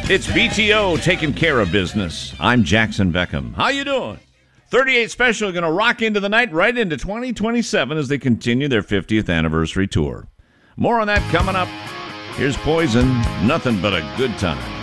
It's BTO taking care of business. I'm Jackson Beckham. How you doing? 38 Special going to rock into the night right into 2027 as they continue their 50th anniversary tour. More on that coming up. Here's Poison, nothing but a good time.